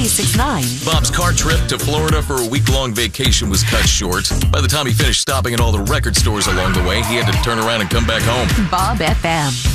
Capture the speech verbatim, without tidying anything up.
six nine. Bob's car trip to Florida for a week-long vacation was cut short. By the time he finished stopping at all the record stores along the way, he had to turn around and come back home. Bob F M.